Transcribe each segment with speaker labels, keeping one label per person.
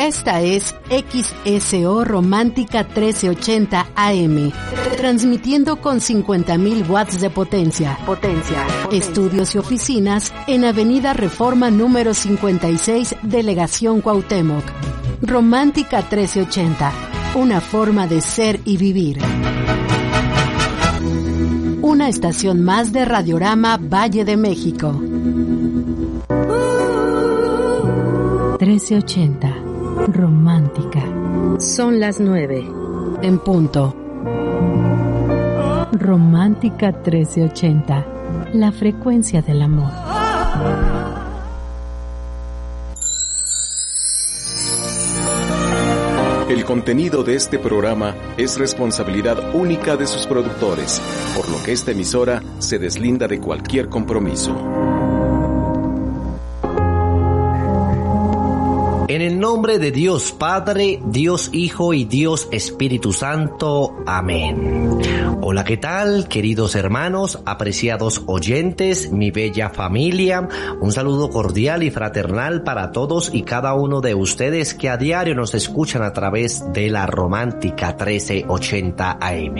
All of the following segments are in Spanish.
Speaker 1: Esta es XSO Romántica 1380 AM, transmitiendo con 50.000 watts de potencia. Estudios y oficinas en Avenida Reforma número 56, Delegación Cuauhtémoc. Romántica 1380, una forma de ser y vivir. Una estación más de Radiorama Valle de México. 1380, Romántica. Son las 9, en punto. Romántica 1380, la frecuencia del amor.
Speaker 2: El contenido de este programa es responsabilidad única de sus productores, por lo que esta emisora se deslinda de cualquier compromiso.
Speaker 3: En el nombre de Dios Padre, Dios Hijo y Dios Espíritu Santo. Amén. Hola, ¿qué tal, queridos hermanos, apreciados oyentes, mi bella familia? Un saludo cordial y fraternal para todos y cada uno de ustedes que a diario nos escuchan a través de la Romántica 1380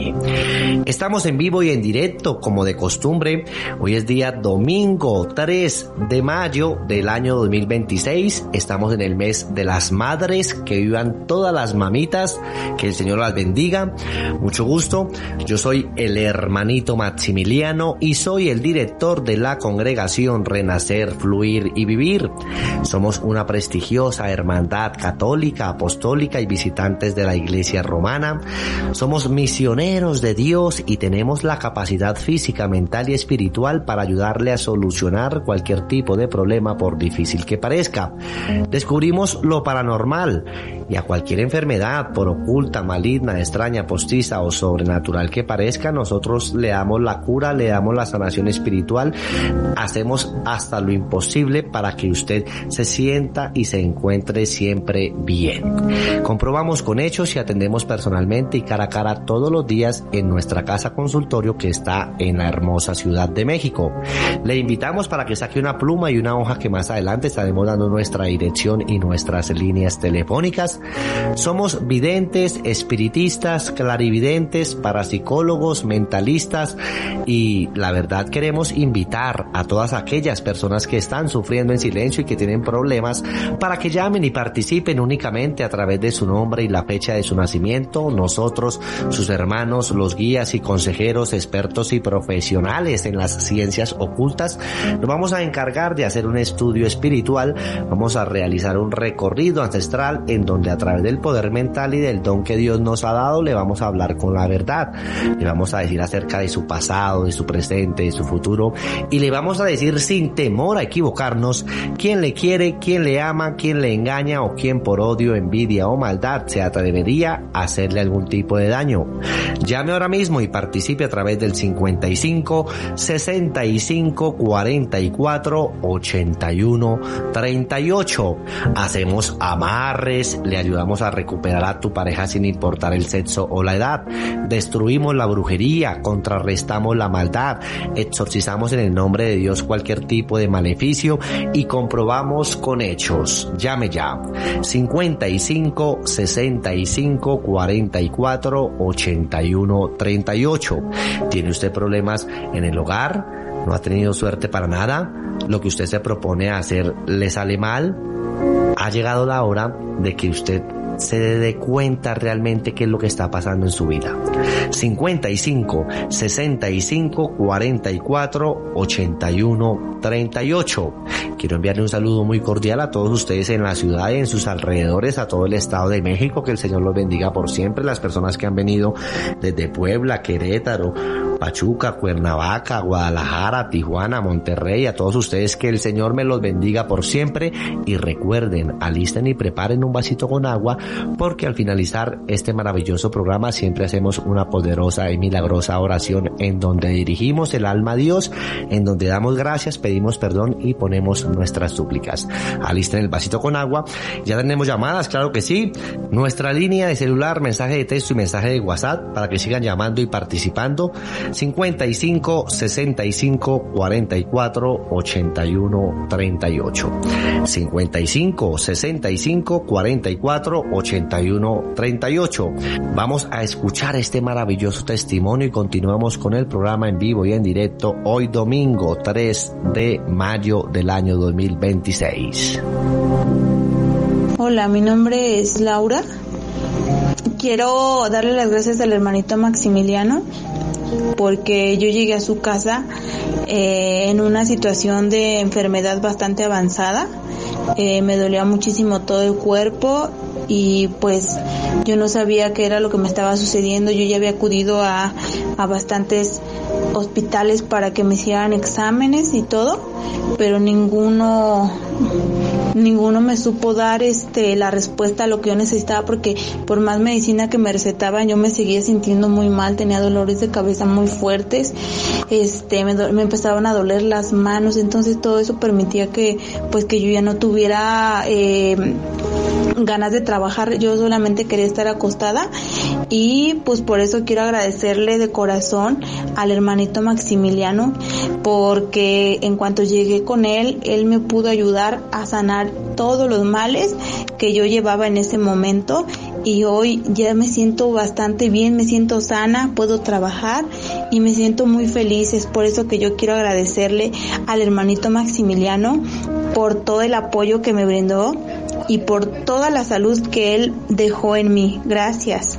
Speaker 3: AM. Estamos en vivo y en directo, como de costumbre. Hoy es día domingo 3 de mayo del año 2026. Estamos en el mes de las madres. Que vivan todas las mamitas, que el Señor las bendiga. Mucho gusto, yo soy el hermanito Maximiliano y soy el director de la congregación Renacer, Fluir y Vivir. Somos una prestigiosa hermandad católica, apostólica y visitantes de la Iglesia Romana. Somos misioneros de Dios y tenemos la capacidad física, mental y espiritual para ayudarle a solucionar cualquier tipo de problema, por difícil que parezca. Descubrimos lo paranormal y a cualquier enfermedad, por oculta, maligna, extraña, postiza o sobrenatural que parezca, nosotros le damos la cura, le damos la sanación espiritual. Hacemos hasta lo imposible para que usted se sienta y se encuentre siempre bien. Comprobamos con hechos y atendemos personalmente y cara a cara todos los días en nuestra casa consultorio que está en la hermosa Ciudad de México. Le invitamos para que saque una pluma y una hoja, que más adelante estaremos dando nuestra dirección y nuestras líneas telefónicas. Somos videntes, espiritistas, clarividentes, parapsicólogos, mentalistas y la verdad queremos invitar a todas aquellas personas que están sufriendo en silencio y que tienen problemas para que llamen y participen únicamente a través de su nombre y la fecha de su nacimiento. Nosotros, sus hermanos, los guías y consejeros, expertos y profesionales en las ciencias ocultas, nos vamos a encargar de hacer un estudio espiritual. Vamos a realizar un recorrido ancestral en donde a través del poder mental y del don que Dios nos ha dado le vamos a hablar con la verdad. Le vamos a decir acerca de su pasado, de su presente, de su futuro y le vamos a decir sin temor a equivocarnos quién le quiere, quién le ama, quién le engaña o quién por odio, envidia o maldad se atrevería a hacerle algún tipo de daño. Llame ahora mismo y participe a través del 55 65 44 81 38. Hacemos amarres, le ayudamos a recuperar a tu pareja sin importar el sexo o la edad. Destruimos la brujería, contrarrestamos la maldad, exorcizamos en el nombre de Dios cualquier tipo de maleficio y comprobamos con hechos. Llame ya. 55 65 44 81 38. ¿Tiene usted problemas en el hogar? ¿No ha tenido suerte para nada? ¿Lo que usted se propone hacer le sale mal? Ha llegado la hora de que usted se dé cuenta realmente qué es lo que está pasando en su vida. 55 65 44 81 38. Quiero enviarle un saludo muy cordial a todos ustedes en la ciudad y en sus alrededores, a todo el Estado de México, que el Señor los bendiga por siempre, las personas que han venido desde Puebla, Querétaro, Pachuca, Cuernavaca, Guadalajara, Tijuana, Monterrey, a todos ustedes que el Señor me los bendiga por siempre y recuerden, alisten y preparen un vasito con agua porque al finalizar este maravilloso programa siempre hacemos una poderosa y milagrosa oración en donde dirigimos el alma a Dios, en donde damos gracias, pedimos perdón y ponemos nuestras súplicas. Alisten el vasito con agua. Ya tenemos llamadas, claro que sí. Nuestra línea de celular, mensaje de texto y mensaje de WhatsApp para que sigan llamando y participando. 55 65 44 81 38. 55 65 44 81 38. Vamos a escuchar este maravilloso testimonio y continuamos con el programa en vivo y en directo hoy domingo 3 de mayo del año 2026.
Speaker 4: Hola, mi nombre es Laura. Quiero darle las gracias al hermanito Maximiliano porque yo llegué a su casa en una situación de enfermedad bastante avanzada. Me dolía muchísimo todo el cuerpo y pues yo no sabía qué era lo que me estaba sucediendo. Yo ya había acudido a bastantes hospitales para que me hicieran exámenes y todo, pero ninguno me supo dar la respuesta a lo que yo necesitaba, porque por más medicina que me recetaban yo me seguía sintiendo muy mal, tenía dolores de cabeza muy fuertes, me empezaban a doler las manos, entonces todo eso permitía que yo ya no tuviera ganas de trabajar, yo solamente quería estar acostada y pues por eso quiero agradecerle de corazón al hermanito Maximiliano, porque en cuanto llegué con él me pudo ayudar a sanar todos los males que yo llevaba en ese momento y hoy ya me siento bastante bien, me siento sana, puedo trabajar y me siento muy feliz. Es por eso que yo quiero agradecerle al hermanito Maximiliano por todo el apoyo que me brindó y por toda la salud que él dejó en mí. Gracias.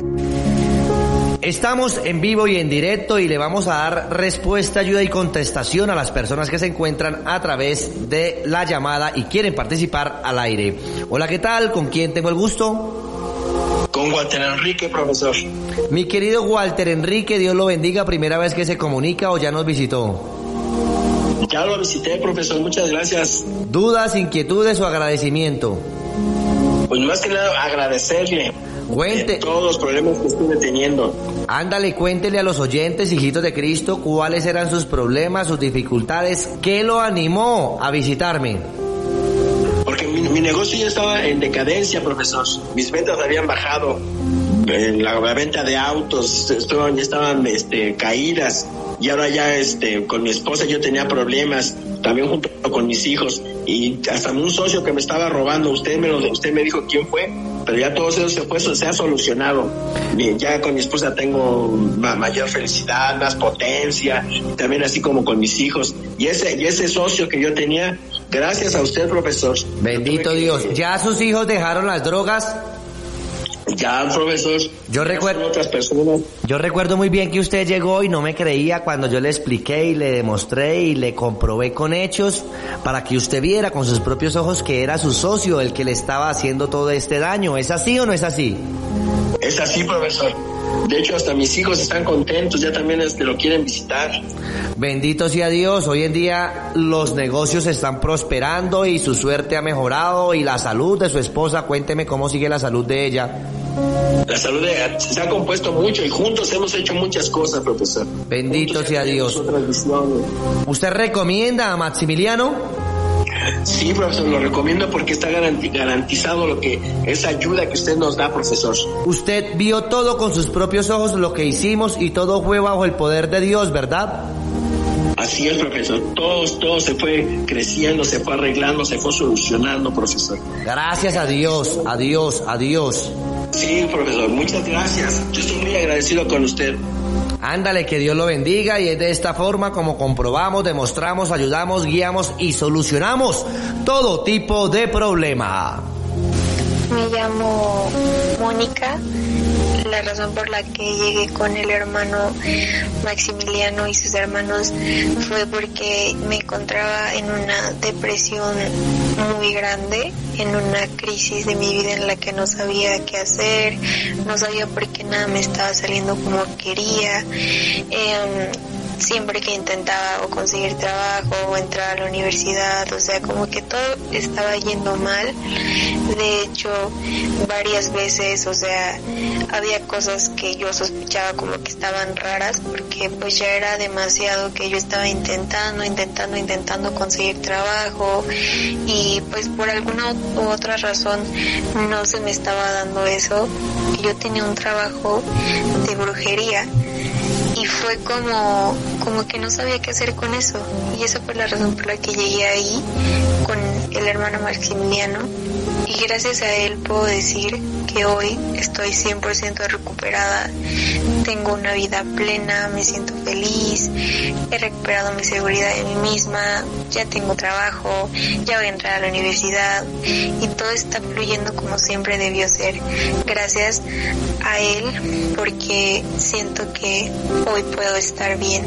Speaker 3: Estamos en vivo y en directo y le vamos a dar respuesta, ayuda y contestación a las personas que se encuentran a través de la llamada y quieren participar al aire. Hola, ¿qué tal? ¿Con quién tengo el gusto?
Speaker 5: Con Walter Enrique, profesor.
Speaker 3: Mi querido Walter Enrique, Dios lo bendiga. ¿Primera vez que se comunica o ya nos visitó?
Speaker 5: Ya lo visité, profesor, muchas gracias.
Speaker 3: ¿Dudas, inquietudes o agradecimiento?
Speaker 5: Pues más que nada agradecerle.
Speaker 3: Cuente
Speaker 5: todos los problemas que estuve teniendo.
Speaker 3: Ándale, cuéntele a los oyentes, hijitos de Cristo, cuáles eran sus problemas, sus dificultades, qué lo animó a visitarme.
Speaker 5: Porque mi negocio ya estaba en decadencia, profesor. Mis ventas habían bajado. La venta de autos ya estaban caídas. Y ahora ya con mi esposa yo tenía problemas, también junto con mis hijos. Y hasta un socio que me estaba robando, usted me dijo quién fue, pero ya todo eso se ha solucionado. Bien, ya con mi esposa tengo mayor felicidad, más potencia, también así como con mis hijos. Y ese socio que yo tenía, gracias a usted, profesor.
Speaker 3: Bendito Dios. ¿Ya sus hijos dejaron las drogas?
Speaker 5: Ya, profesor.
Speaker 3: Yo recuerdo muy bien que usted llegó y no me creía cuando yo le expliqué y le demostré y le comprobé con hechos para que usted viera con sus propios ojos que era su socio el que le estaba haciendo todo este daño. ¿Es así o no es así?
Speaker 5: Es así, profesor. De hecho, hasta mis hijos están contentos, ya también lo quieren visitar.
Speaker 3: Bendito sea Dios, hoy en día los negocios están prosperando y su suerte ha mejorado y la salud de su esposa, cuénteme cómo sigue la salud de ella.
Speaker 5: La salud se ha compuesto mucho y juntos hemos hecho muchas cosas, profesor.
Speaker 3: Bendito sea Dios. ¿Usted recomienda a Maximiliano?
Speaker 5: Sí, profesor, lo recomiendo porque está garantizado esa ayuda que usted nos da, profesor.
Speaker 3: Usted vio todo con sus propios ojos lo que hicimos y todo fue bajo el poder de Dios, ¿verdad?
Speaker 5: Así es, profesor. Todo se fue creciendo, se fue arreglando, se fue solucionando, profesor.
Speaker 3: Gracias a Dios, a Dios, a Dios.
Speaker 5: Sí, profesor, muchas gracias. Yo estoy muy agradecido con usted.
Speaker 3: Ándale, que Dios lo bendiga y es de esta forma como comprobamos, demostramos, ayudamos, guiamos y solucionamos todo tipo de problema.
Speaker 6: Me llamo Mónica. La razón por la que llegué con el hermano Maximiliano y sus hermanos fue porque me encontraba en una depresión muy grande, en una crisis de mi vida en la que no sabía qué hacer, no sabía por qué nada me estaba saliendo como quería. Siempre que intentaba o conseguir trabajo o entrar a la universidad, o sea, como que todo estaba yendo mal. De hecho, varias veces, o sea, había cosas que yo sospechaba como que estaban raras, porque pues ya era demasiado que yo estaba intentando conseguir trabajo y pues por alguna u otra razón no se me estaba dando eso. Yo tenía un trabajo de brujería y fue como que no sabía qué hacer con eso, y esa fue la razón por la que llegué ahí con el hermano Maximiliano, y gracias a él puedo decir que hoy estoy 100% recuperada, tengo una vida plena, me siento feliz, he recuperado mi seguridad en mí misma, ya tengo trabajo, ya voy a entrar a la universidad y todo está fluyendo como siempre debió ser, gracias a él, porque siento que hoy puedo estar bien.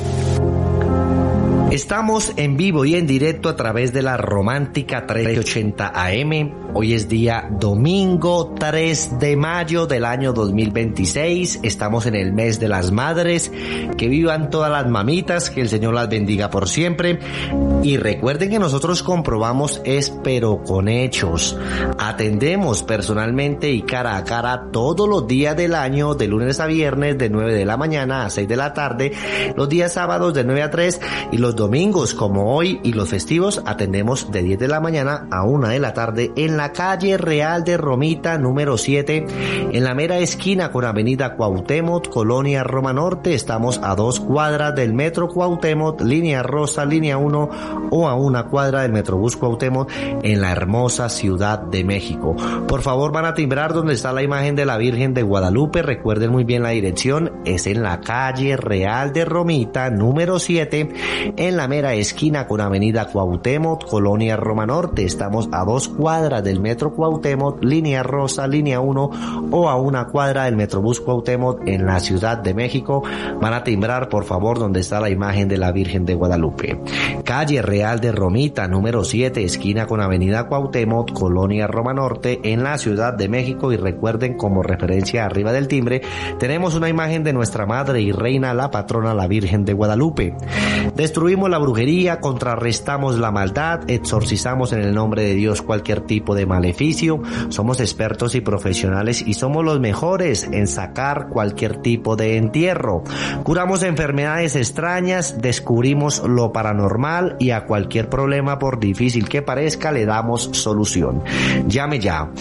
Speaker 3: Estamos en vivo y en directo a través de la Romántica 1380 AM. Hoy es día domingo 3 de mayo del año 2026. Estamos en el mes de las madres. Que vivan todas las mamitas, que el Señor las bendiga por siempre. Y recuerden que nosotros comprobamos pero con hechos. Atendemos personalmente y cara a cara todos los días del año, de lunes a viernes, de 9 de la mañana a 6 de la tarde, los días sábados de 9 a 3 y los domingos como hoy y los festivos atendemos de 10 de la mañana a 1 de la tarde en la calle Real de Romita número 7, en la mera esquina con avenida Cuauhtémoc, Colonia Roma Norte. Estamos a 2 cuadras del Metro Cuauhtémoc, línea rosa, línea 1, o a 1 cuadra del Metrobús Cuauhtémoc en la hermosa Ciudad de México. Por favor, van a timbrar donde está la imagen de la Virgen de Guadalupe. Recuerden muy bien la dirección, es en la calle Real de Romita número 7, en la mera esquina con avenida Cuauhtémoc, Colonia Roma Norte. Estamos a 2 cuadras del Metro Cuauhtémoc, línea rosa, línea 1, o a 1 cuadra del Metrobús Cuauhtémoc en la Ciudad de México. Van a timbrar, por favor, donde está la imagen de la Virgen de Guadalupe. Calle Real de Romita número 7, esquina con avenida Cuauhtémoc, Colonia Roma Norte, en la Ciudad de México. Y recuerden, como referencia arriba del timbre, tenemos una imagen de nuestra Madre y Reina, la patrona, la Virgen de Guadalupe. Destruimos la brujería, contrarrestamos la maldad, exorcizamos en el nombre de Dios cualquier tipo de maleficio. Somos expertos y profesionales y somos los mejores en sacar cualquier tipo de entierro. Curamos enfermedades extrañas, descubrimos lo paranormal y a cualquier problema, por difícil que parezca, le damos solución. Llame ya.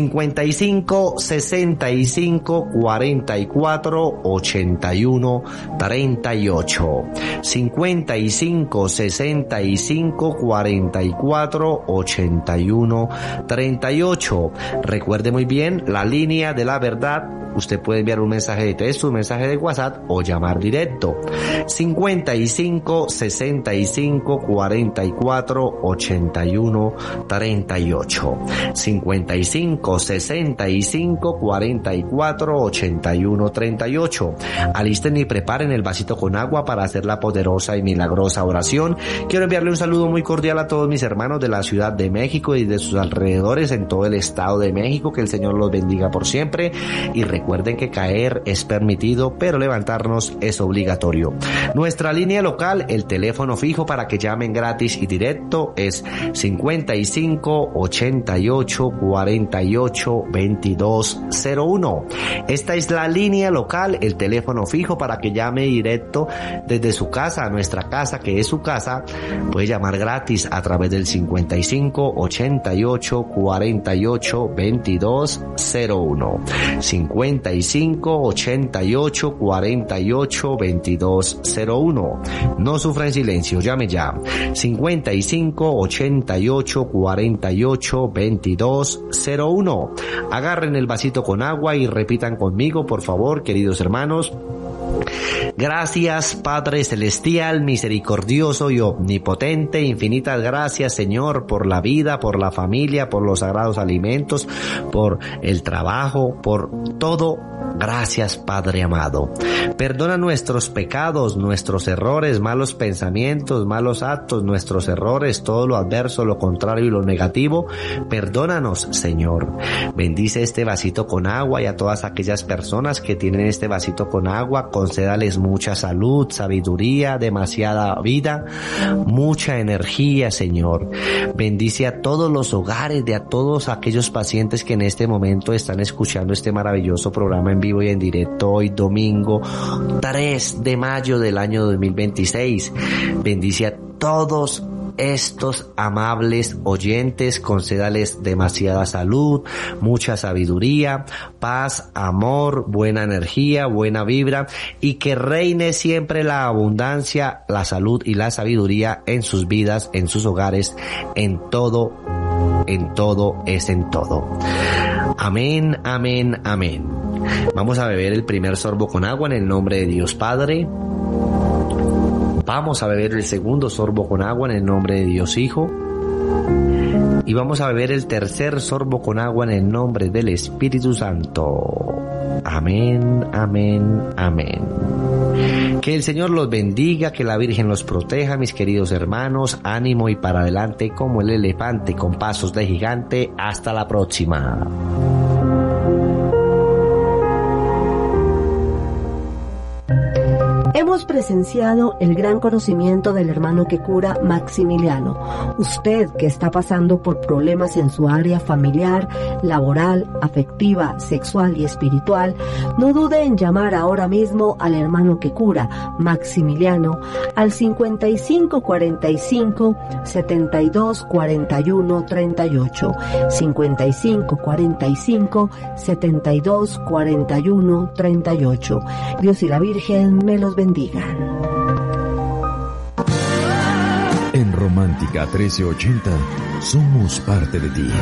Speaker 3: 55 65 44 81 38. 55 65 44 81 38. Recuerde muy bien la línea de la verdad. Usted puede enviar un mensaje de texto, un mensaje de WhatsApp o llamar directo. 55 65 44 81 38. 55 65 44 81 38. Alisten y preparen el vasito con agua para hacer la poderosa y milagrosa oración. Quiero enviarle un saludo muy cordial a todos mis hermanos de la Ciudad de México y de sus alrededores en todo el Estado de México. Que el Señor los bendiga por siempre. Y recuerden que caer es permitido, pero levantarnos es obligatorio. Nuestra línea local, el teléfono fijo para que llamen gratis y directo, es 55 88 48 22 01. Esta es la línea local, el teléfono fijo para que llame directo desde su casa a nuestra casa, que es su casa. Puede llamar gratis a través del 55 88 48 22 01. 55 88 48 22 01. No sufra en silencio, llame ya. 55 88 48 22 01. Agarren el vasito con agua y repitan conmigo, por favor, queridos hermanos. Gracias, Padre Celestial, misericordioso y omnipotente, infinitas gracias, Señor, por la vida, por la familia, por los sagrados alimentos, por el trabajo, por todo. Gracias, Padre amado. Perdona nuestros pecados, nuestros errores, malos pensamientos, malos actos, nuestros errores, todo lo adverso, lo contrario y lo negativo. Perdónanos, Señor. Bendice este vasito con agua y a todas aquellas personas que tienen este vasito con agua, concédales mucha salud, sabiduría, demasiada vida, mucha energía, Señor. Bendice a todos los hogares de a todos aquellos pacientes que en este momento están escuchando este maravilloso programa en vivo y en directo hoy domingo 3 de mayo del año 2026. Bendice a todos estos amables oyentes, concédales demasiada salud, mucha sabiduría, paz, amor, buena energía, buena vibra, y que reine siempre la abundancia, la salud y la sabiduría en sus vidas, en sus hogares, en todo es en todo. Amén, amén, amén. Vamos a beber el primer sorbo con agua en el nombre de Dios Padre. Vamos a beber el segundo sorbo con agua en el nombre de Dios Hijo. Y vamos a beber el tercer sorbo con agua en el nombre del Espíritu Santo. Amén, amén, amén. Que el Señor los bendiga, que la Virgen los proteja, mis queridos hermanos. Ánimo y para adelante como el elefante con pasos de gigante. Hasta la próxima.
Speaker 1: Hemos presenciado el gran conocimiento del hermano que cura, Maximiliano. Usted que está pasando por problemas en su área familiar, laboral, afectiva, sexual y espiritual, no dude en llamar ahora mismo al hermano que cura, Maximiliano, al 5545 72 41 38, 5545 72 41 38. Dios y la Virgen me los bendigan.
Speaker 7: En Romántica 1380 somos parte de ti.